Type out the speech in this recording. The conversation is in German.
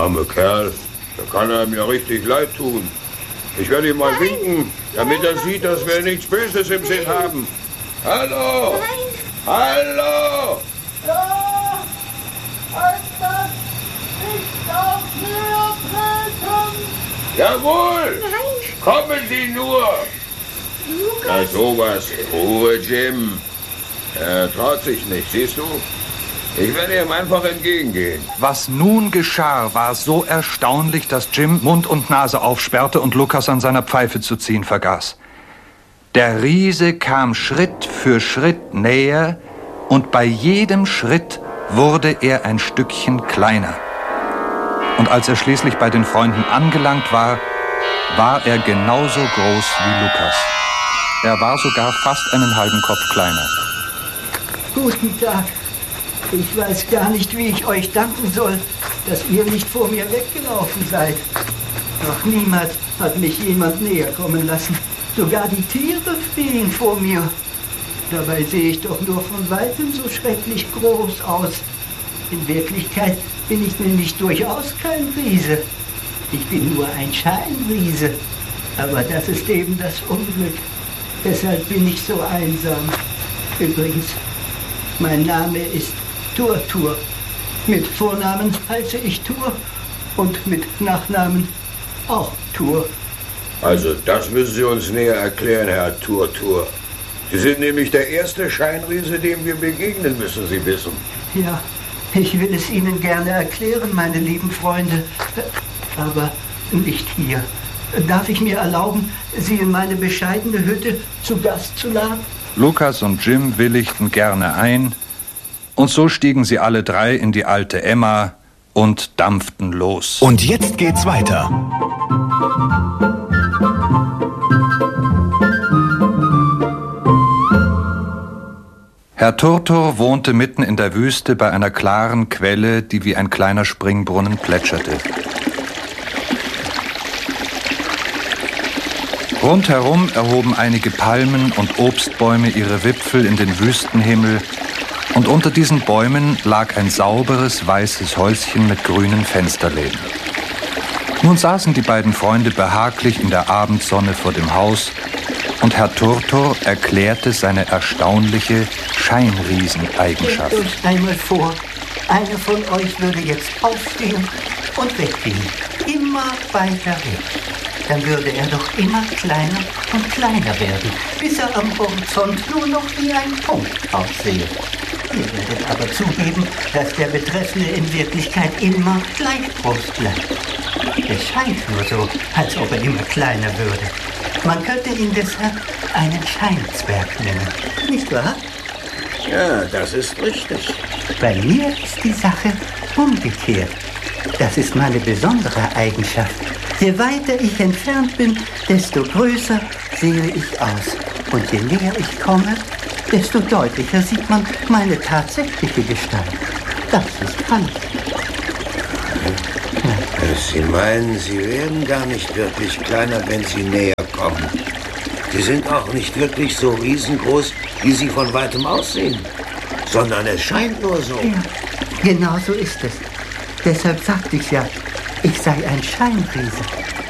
arme Kerl, da kann er mir richtig leid tun. Ich werde ihm mal winken, damit er sieht, dass wir nichts Böses im Sinn haben. Hallo! Nein! Hallo! Ja! Etwas nicht auf mir treten! Jawohl! Nein! Kommen Sie nur! Na sowas. Ruhe, Jim. Er traut sich nicht, siehst du? Ich werde ihm einfach entgegengehen. Was nun geschah, war so erstaunlich, dass Jim Mund und Nase aufsperrte und Lukas an seiner Pfeife zu ziehen vergaß. Der Riese kam Schritt für Schritt näher und bei jedem Schritt wurde er ein Stückchen kleiner. Und als er schließlich bei den Freunden angelangt war, war er genauso groß wie Lukas. Er war sogar fast einen halben Kopf kleiner. Guten Tag. Ich weiß gar nicht, wie ich euch danken soll, dass ihr nicht vor mir weggelaufen seid. Noch niemals hat mich jemand näher kommen lassen. Sogar die Tiere fliehen vor mir. Dabei sehe ich doch nur von weitem so schrecklich groß aus. In Wirklichkeit bin ich nämlich durchaus kein Riese. Ich bin nur ein Scheinriese. Aber das ist eben das Unglück. Deshalb bin ich so einsam. Übrigens, mein Name ist Turtur. Mit Vornamen heiße ich Tur und mit Nachnamen auch Tur. Also, das müssen Sie uns näher erklären, Herr Turtur. Sie sind nämlich der erste Scheinriese, dem wir begegnen, müssen Sie wissen. Ja, ich will es Ihnen gerne erklären, meine lieben Freunde. Aber nicht hier. Darf ich mir erlauben, Sie in meine bescheidene Hütte zu Gast zu laden? Lukas und Jim willigten gerne ein, und so stiegen sie alle drei in die alte Emma und dampften los. Und jetzt geht's weiter. Herr Turtur wohnte mitten in der Wüste bei einer klaren Quelle, die wie ein kleiner Springbrunnen plätscherte. Rundherum erhoben einige Palmen und Obstbäume ihre Wipfel in den Wüstenhimmel, und unter diesen Bäumen lag ein sauberes, weißes Häuschen mit grünen Fensterläden. Nun saßen die beiden Freunde behaglich in der Abendsonne vor dem Haus, und Herr Turtur erklärte seine erstaunliche Scheinrieseneigenschaft. Stellt euch einmal vor, einer von euch würde jetzt aufstehen und weggehen. Immer weiter weg. Dann würde er doch immer kleiner und kleiner werden, bis er am Horizont nur noch wie ein Punkt aussehe. Ihr werdet aber zugeben, dass der Betreffende in Wirklichkeit immer gleich groß bleibt. Es scheint nur so, als ob er immer kleiner würde. Man könnte ihn deshalb einen Scheinzwerg nennen. Nicht wahr? Ja, das ist richtig. Bei mir ist die Sache umgekehrt. Das ist meine besondere Eigenschaft. Je weiter ich entfernt bin, desto größer sehe ich aus. Und je näher ich komme, desto deutlicher sieht man meine tatsächliche Gestalt. Das ist alles. Sie meinen, Sie werden gar nicht wirklich kleiner, wenn Sie näher kommen. Sie sind auch nicht wirklich so riesengroß, wie Sie von weitem aussehen, sondern es scheint nur so. Ja, genau so ist es. Deshalb sagte ich ja, ich sei ein Scheinriese.